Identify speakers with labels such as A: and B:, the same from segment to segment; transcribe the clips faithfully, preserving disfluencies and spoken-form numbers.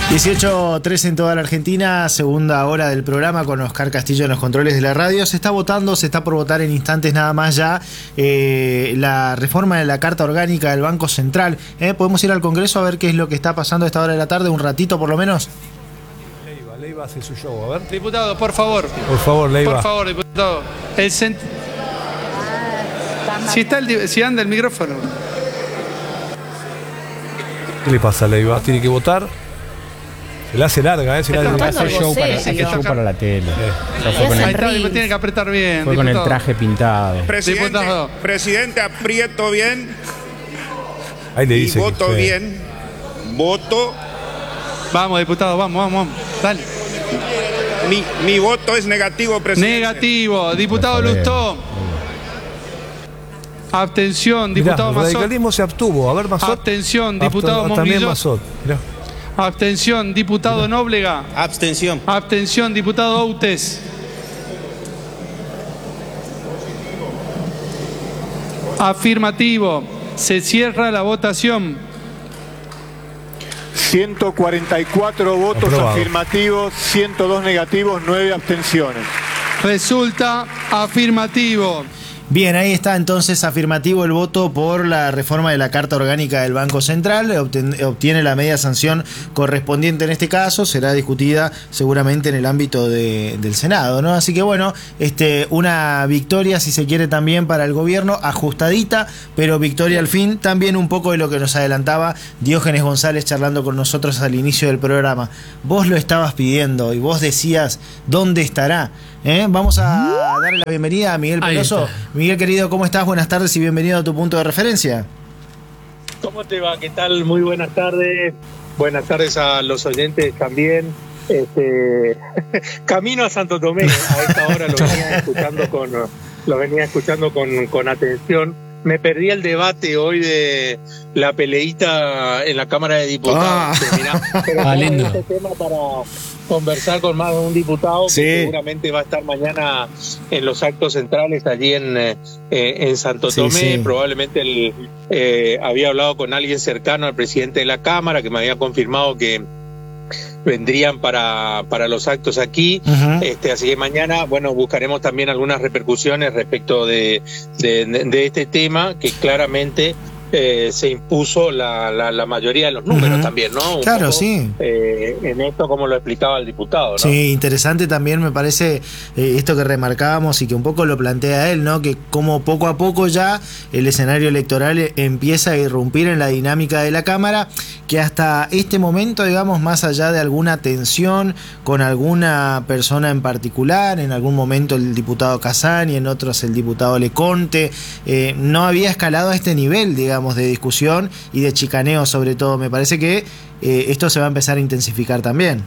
A: dieciocho tres en toda la Argentina, segunda hora del programa con Oscar Castillo en los controles de la radio. Se está votando, se está por votar en instantes nada más ya eh, la reforma de la Carta Orgánica del Banco Central. ¿Eh? ¿Podemos ir al Congreso a ver qué es lo que está pasando a esta hora de la tarde? Un ratito por lo menos.
B: Leiva, Leiva hace su show, a ver.
C: Diputado, por favor.
B: Por favor, Leiva.
C: Por favor, diputado. El cent... Si, está el, si anda el micrófono.
B: ¿Qué le pasa a Leiva? Tiene que votar. Se la hace larga, ¿eh? Se la hace,
D: hace show, para, hace show para la tele.
B: Eh.
C: Fue con el, está, tiene que apretar bien.
D: Fue
C: diputado.
D: Con el traje pintado.
E: Presidente,
C: diputado.
E: presidente, aprieto bien.
B: Ahí le dice
E: y voto
B: que,
E: bien. Voto.
C: Vamos, diputado, vamos, vamos, vamos. Dale.
E: Mi, mi voto es negativo, presidente.
C: Negativo. Diputado Lustó. Abstención, diputado
B: Mirá, el
C: Mazot.
B: radicalismo se abstuvo. A ver, Mazot.
C: Abstención, diputado
B: Abst También
C: Monguillot.
B: Mazot. Mirá.
C: Abstención, diputado Nóblega.
F: Abstención.
C: Abstención, diputado Outes. Afirmativo. Se cierra la votación.
G: ciento cuarenta y cuatro votos
B: Aprobado.
G: Afirmativos, ciento dos negativos, nueve abstenciones.
C: Resulta afirmativo.
A: Bien, ahí está entonces afirmativo el voto por la reforma de la Carta Orgánica del Banco Central. Obten, obtiene la media sanción correspondiente en este caso. Será discutida seguramente en el ámbito de, del Senado, ¿no? Así que bueno, este, una victoria, si se quiere, también para el gobierno, ajustadita, pero victoria al fin. También un poco de lo que nos adelantaba Diógenes González charlando con nosotros al inicio del programa. Vos lo estabas pidiendo y vos decías, ¿dónde estará? ¿Eh? Vamos a darle la bienvenida a Miguel Peloso. Miguel, querido, ¿cómo estás? Buenas tardes y bienvenido a tu punto de referencia.
H: ¿Cómo te va? ¿Qué tal? Muy buenas tardes. Buenas tardes a los oyentes también. Este, camino a Santo Tomé. A esta hora lo venía escuchando con, lo venía escuchando con, con atención. Me perdí el debate hoy de la peleita en la Cámara de Diputados. Ah. Mirá, pero
D: ah, lindo.
H: Este tema para conversar con más de un diputado,
A: sí.
H: Que seguramente va a estar mañana en los actos centrales allí en, eh, en Santo Tomé. Sí, sí. Probablemente el, eh, había hablado con alguien cercano al presidente de la Cámara que me había confirmado que vendrían para, para los actos aquí. Uh-huh. este, así que mañana, bueno, buscaremos también algunas repercusiones respecto de, de, de este tema, que claramente eh, se impuso la, la, la mayoría de los números uh-huh. también, ¿no? Un
A: claro,
H: poco,
A: sí.
H: Eh, en esto, como lo explicaba el diputado, ¿no?
A: Sí, interesante también me parece eh, esto que remarcábamos y que un poco lo plantea él, ¿no? Que como poco a poco ya el escenario electoral empieza a irrumpir en la dinámica de la Cámara, que hasta este momento, digamos, más allá de alguna tensión con alguna persona en particular, en algún momento el diputado Casani, en otros el diputado Leconte, eh, no había escalado a este nivel, digamos, de discusión y de chicaneo sobre todo. Me parece que eh, esto se va a empezar a intensificar también.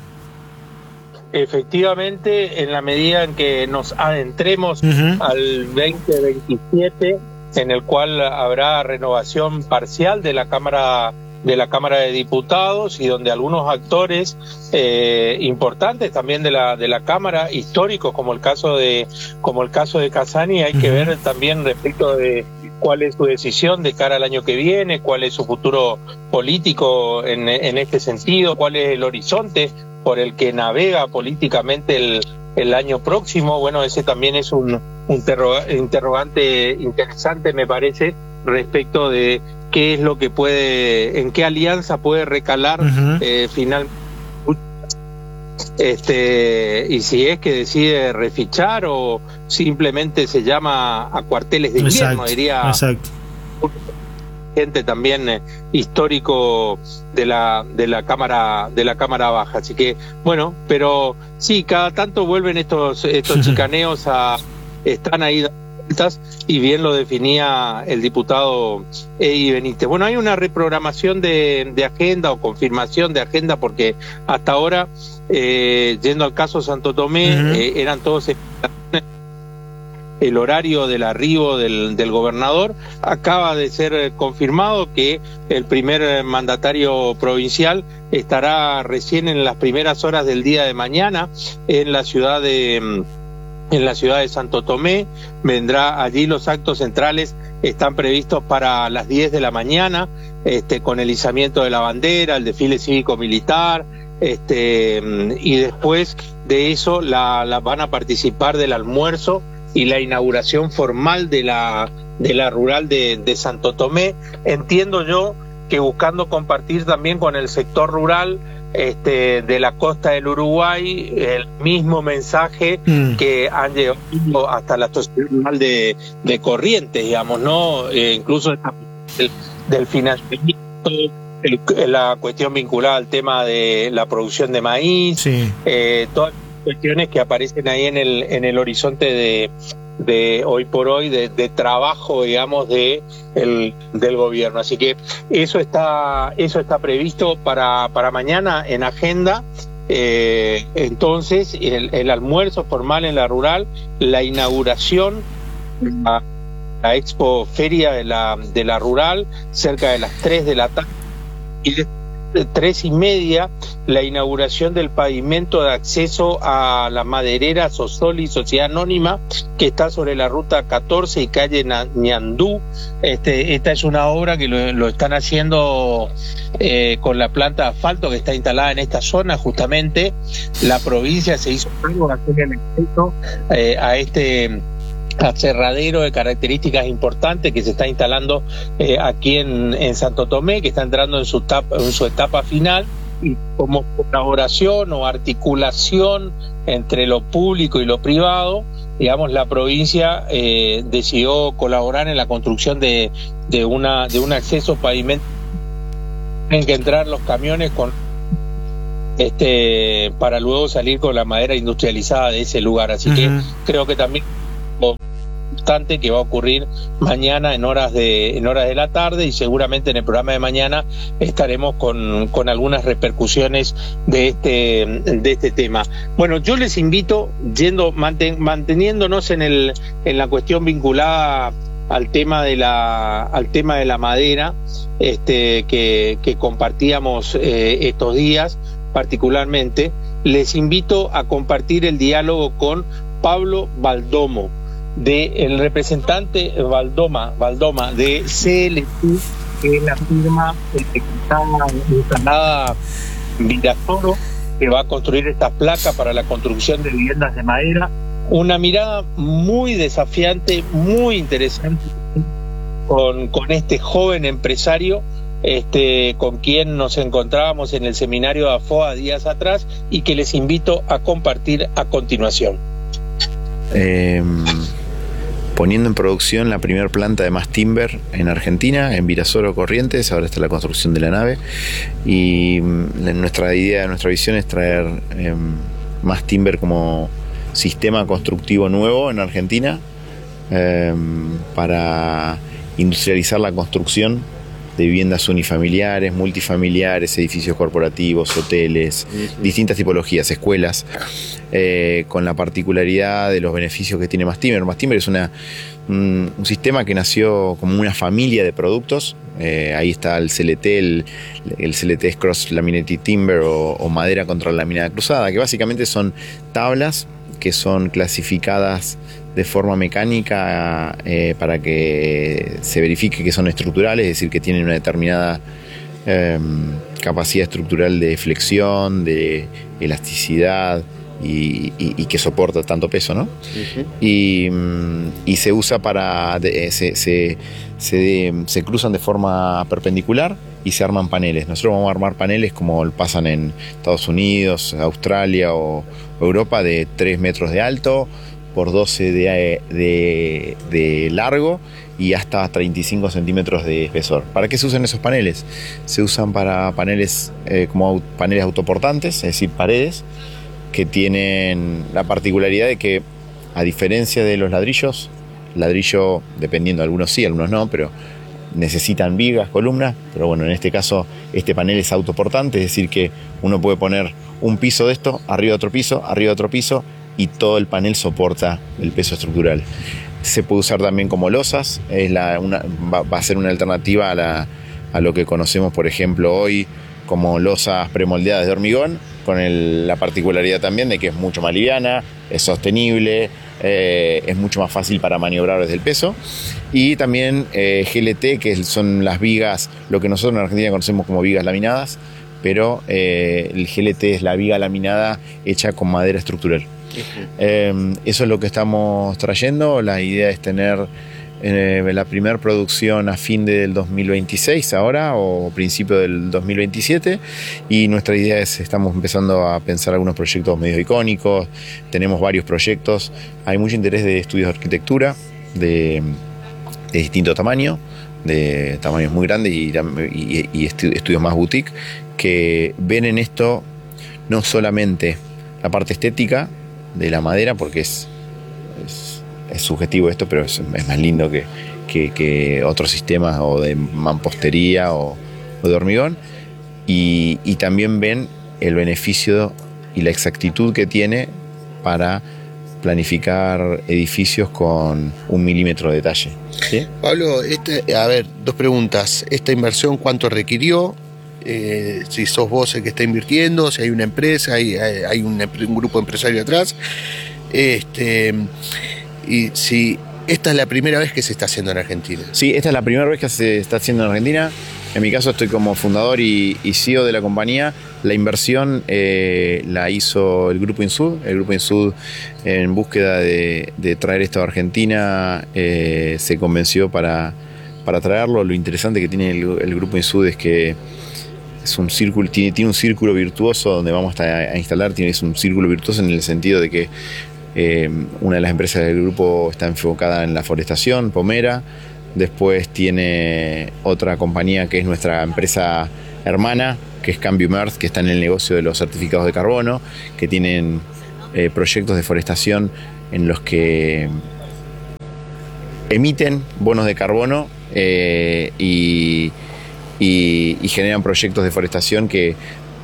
H: Efectivamente, en la medida en que nos adentremos uh-huh. al veinte veintisiete, en el cual habrá renovación parcial de la Cámara de la Cámara de Diputados y donde algunos actores eh, importantes también de la de la Cámara, históricos como el caso de como el caso de Casani, hay uh-huh. que ver también respecto de cuál es su decisión de cara al año que viene, cuál es su futuro político en, en este sentido, cuál es el horizonte por el que navega políticamente el, el año próximo. Bueno, ese también es un, un terroga, interrogante interesante, me parece, respecto de qué es lo que puede, en qué alianza puede recalar uh-huh. eh, finalmente, este, y si es que decide refichar o simplemente se llama a cuarteles de invierno, exacto, diría
A: exacto.
H: gente también eh, histórico de la de la cámara de la cámara baja. Así que bueno, pero sí, cada tanto vuelven estos estos chicaneos a están ahí y bien lo definía el diputado Eddie Benítez. Bueno, hay una reprogramación de, de agenda o confirmación de agenda, porque hasta ahora, eh, yendo al caso Santo Tomé, uh-huh. eh, eran todos el horario del arribo del, del gobernador. Acaba de ser confirmado que el primer mandatario provincial estará recién en las primeras horas del día de mañana en la ciudad de en la ciudad de Santo Tomé. Vendrá allí, los actos centrales están previstos para las diez de la mañana, este, con el izamiento de la bandera, el desfile cívico-militar, este, y después de eso la, la van a participar del almuerzo y la inauguración formal de la, de la rural de, de Santo Tomé. Entiendo yo que buscando compartir también con el sector rural este, de la costa del Uruguay el mismo mensaje mm. que han llegado hasta la sociedad rural de, de Corrientes, digamos, ¿no? Eh, incluso del, del financiamiento, el, la cuestión vinculada al tema de la producción de maíz, sí. eh, todas las cuestiones que aparecen ahí en el, en el horizonte de, de hoy por hoy, de, de trabajo, digamos, de el, del gobierno. Así que eso está, eso está previsto para, para mañana en agenda. Eh, entonces, el, el almuerzo formal en la rural, la inauguración, la, la expo feria de la, de la rural, cerca de las tres de la tarde, y de tres y media la inauguración del pavimento de acceso a la maderera Sosoli Sociedad Anónima, que está sobre la ruta catorce y calle Ñandú. Este, esta es una obra que lo, lo están haciendo eh, con la planta de asfalto que está instalada en esta zona. Justamente la provincia se hizo cargo de hacer el acceso eh, a este aserradero de características importantes que se está instalando eh, aquí en, en Santo Tomé, que está entrando en su, etapa, en su etapa final, y como colaboración o articulación entre lo público y lo privado, digamos, la provincia eh, decidió colaborar en la construcción de, de, una, de un acceso pavimento. Tienen que entrar los camiones con este para luego salir con la madera industrializada de ese lugar, así uh-huh. que creo que también importante que va a ocurrir mañana en horas de en horas de la tarde, y seguramente en el programa de mañana estaremos con, con algunas repercusiones de este de este tema. Bueno, yo les invito, yendo manten, manteniéndonos en el en la cuestión vinculada al tema de la al tema de la madera, este que, que compartíamos eh, estos días particularmente, les invito a compartir el diálogo con Pablo Baldomo, de el representante Valdoma, Valdoma de C L T, que es la firma que está instalada en Virasoro, que va a construir estas placas para la construcción de viviendas de madera. Una mirada muy desafiante, muy interesante con, con este joven empresario, este, con quien nos encontrábamos en el seminario de AFOA días atrás, y que les invito a compartir a continuación.
F: Eh, poniendo en producción la primera planta de Mass Timber en Argentina, en Virasoro, Corrientes. Ahora está la construcción de la nave, y nuestra idea, nuestra visión es traer eh, Mass Timber como sistema constructivo nuevo en Argentina, eh, para industrializar la construcción de viviendas unifamiliares, multifamiliares, edificios corporativos, hoteles, distintas tipologías, escuelas, eh, con la particularidad de los beneficios que tiene Mass Timber. Mass Timber es una, un, un sistema que nació como una familia de productos. Eh, ahí está el C L T, el, el C L T es Cross Laminated Timber o, o madera contra laminada cruzada, que básicamente son tablas que son clasificadas de forma mecánica eh, para que se verifique que son estructurales, es decir, que tienen una determinada eh, capacidad estructural de flexión, de elasticidad y, y, y que soporta tanto peso, ¿no? Uh-huh. y, y se usa para... De, se, se, se, se cruzan de forma perpendicular y se arman paneles. Nosotros vamos a armar paneles como pasan en Estados Unidos, Australia o Europa, de tres metros de alto por doce de, de, de largo y hasta treinta y cinco centímetros de espesor. ¿Para qué se usan esos paneles? Se usan para paneles eh, como paneles autoportantes, es decir, paredes que tienen la particularidad de que, a diferencia de los ladrillos, ladrillo, dependiendo, algunos sí, algunos no, pero necesitan vigas, columnas, pero bueno, en este caso este panel es autoportante, es decir que uno puede poner un piso de esto, arriba otro piso, arriba otro piso, y todo el panel soporta el peso estructural. Se puede usar también como losas, es la, una, va, va a ser una alternativa a, la, a lo que conocemos, por ejemplo, hoy como losas premoldeadas de hormigón, con el, la particularidad también de que es mucho más liviana, es sostenible, eh, es mucho más fácil para maniobrar desde el peso. Y también eh, G L T, que son las vigas, lo que nosotros en Argentina conocemos como vigas laminadas, pero eh, el G L T es la viga laminada hecha con madera estructural. Eh, eso es lo que estamos trayendo. La idea es tener eh, la primera producción a fin del dos mil veintiséis ahora o principio del dos mil veintisiete, y nuestra idea es, estamos empezando a pensar algunos proyectos medio icónicos, tenemos varios proyectos, hay mucho interés de estudios de arquitectura de, de distinto tamaño, de tamaños muy grandes y, y, y estudios más boutique, que ven en esto no solamente la parte estética de la madera, porque es, es, es subjetivo esto, pero es, es más lindo que, que, que otros sistemas o de mampostería o, o de hormigón, y, y también ven el beneficio y la exactitud que tiene para planificar edificios con un milímetro de detalle. ¿Sí?
I: Pablo, este, a ver, dos preguntas. ¿Esta inversión cuánto requirió? Eh, si sos vos el que está invirtiendo, si hay una empresa, hay, hay un, un grupo empresario atrás, este, y si esta es la primera vez que se está haciendo en Argentina.
F: Sí, esta es la primera vez que se está haciendo en Argentina. En mi caso estoy como fundador y, y C E O de la compañía. La inversión eh, la hizo el Grupo Insud. El Grupo Insud, en búsqueda de, de traer esto a Argentina, eh, se convenció para, para traerlo. Lo interesante que tiene el, el Grupo Insud es que es un círculo, tiene, tiene un círculo virtuoso donde vamos a, a instalar. Tiene es un círculo virtuoso en el sentido de que eh, una de las empresas del grupo está enfocada en la forestación, Pomera. Después tiene otra compañía que es nuestra empresa hermana, que es Cambium Earth, que está en el negocio de los certificados de carbono, que tienen eh, proyectos de forestación en los que emiten bonos de carbono eh, y Y, y generan proyectos de forestación que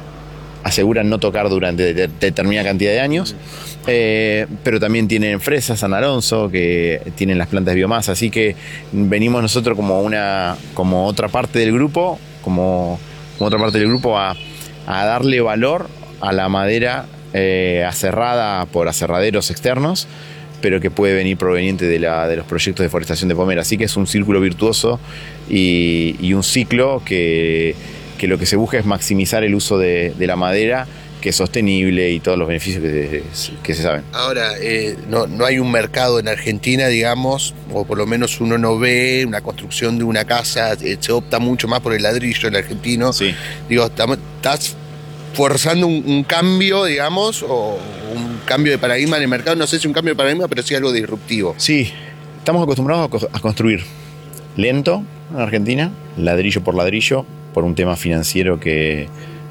F: aseguran no tocar durante de, de determinada cantidad de años, eh, pero también tienen Fresa, San Alonso, que tienen las plantas de biomasa, así que venimos nosotros como una como otra parte del grupo, como, como otra parte del grupo a, a darle valor a la madera eh, aserrada por aserraderos externos, pero que puede venir proveniente de, la, de los proyectos de forestación de Pomera. Así que es un círculo virtuoso y, y un ciclo que, que lo que se busca es maximizar el uso de, de la madera, que es sostenible y todos los beneficios que, que se saben.
I: Ahora, eh, no, no hay un mercado en Argentina, digamos, o por lo menos uno no ve una construcción de una casa, eh, se opta mucho más por el ladrillo, el argentino.
F: Sí.
I: Digo, estás forzando un, un cambio, digamos, o un cambio de paradigma en el mercado. No sé si un cambio de paradigma, pero sí algo disruptivo.
F: Sí, estamos acostumbrados a, co- a construir lento en Argentina, ladrillo por ladrillo, por un tema financiero que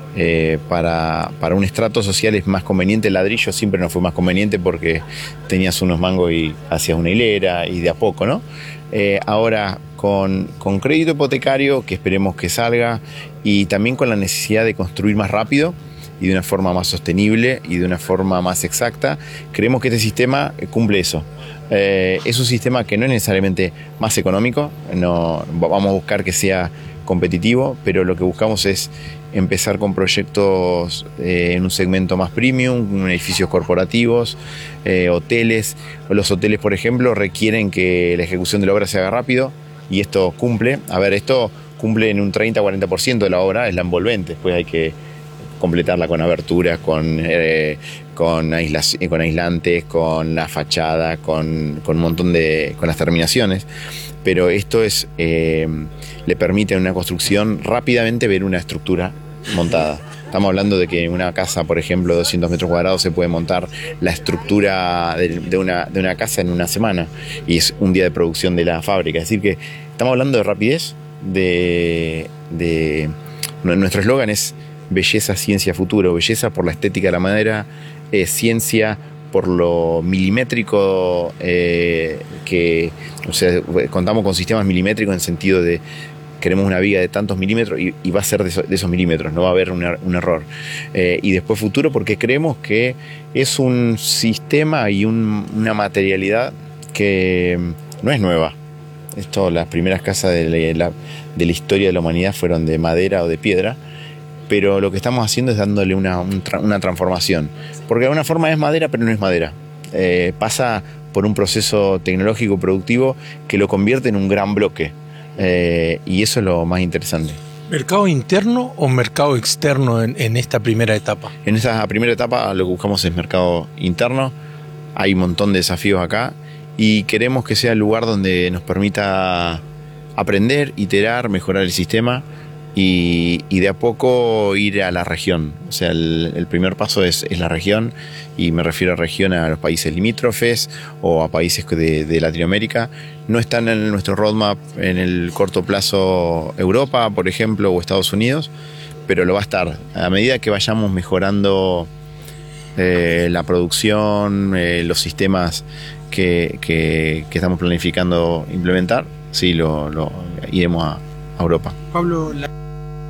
F: eh, para, para un estrato social es más conveniente el ladrillo. Siempre nos fue más conveniente porque tenías unos mangos y hacías una hilera y de a poco, ¿no? Eh, ahora con, con crédito hipotecario, que esperemos que salga, y también con la necesidad de construir más rápido y de una forma más sostenible y de una forma más exacta, creemos que este sistema cumple eso. Eh, es un sistema que no es necesariamente más económico, no, vamos a buscar que sea competitivo, pero lo que buscamos es empezar con proyectos eh, en un segmento más premium, en edificios corporativos, eh, hoteles. Los hoteles, por ejemplo, requieren que la ejecución de la obra se haga rápido, y esto cumple. A ver, esto cumple en un treinta a cuarenta por ciento de la obra, es la envolvente. Después hay que completarla con aberturas, con, eh, con, aislas, con aislantes, con la fachada, con, con un montón de... con las terminaciones. Pero esto es eh, le permite a una construcción rápidamente ver una estructura montada. Estamos hablando de que en una casa, por ejemplo, de doscientos metros cuadrados, se puede montar la estructura de, de, una, de una casa en una semana, y es un día de producción de la fábrica. Es decir, que estamos hablando de rapidez, de, de nuestro eslogan es belleza, ciencia, futuro. Belleza por la estética de la madera, eh, ciencia por lo milimétrico, eh, que, o sea, contamos con sistemas milimétricos en el sentido de queremos una viga de tantos milímetros y, y va a ser de, eso, de esos milímetros, no va a haber un, un error. Eh, y después futuro, porque creemos que es un sistema y un, una materialidad que no es nueva. Esto, las primeras casas de la, de la historia de la humanidad fueron de madera o de piedra, pero lo que estamos haciendo es dándole una, un, una transformación, porque de alguna forma es madera, pero no es madera. Eh, pasa por un proceso tecnológico productivo que lo convierte en un gran bloque, eh, y eso es lo más interesante.
J: ¿Mercado interno o mercado externo en, en esta primera etapa?
F: En esta primera etapa lo que buscamos es mercado interno. Hay un montón de desafíos acá y queremos que sea el lugar donde nos permita aprender, iterar, mejorar el sistema y, y de a poco ir a la región. O sea, el, el primer paso es, es la región, y me refiero a región a los países limítrofes o a países de, de Latinoamérica. No están en nuestro roadmap en el corto plazo Europa, por ejemplo, o Estados Unidos, pero lo va a estar. A medida que vayamos mejorando eh, la producción, eh, los sistemas que, que, que estamos planificando implementar, sí, lo, lo iremos a, a Europa.
J: Pablo, la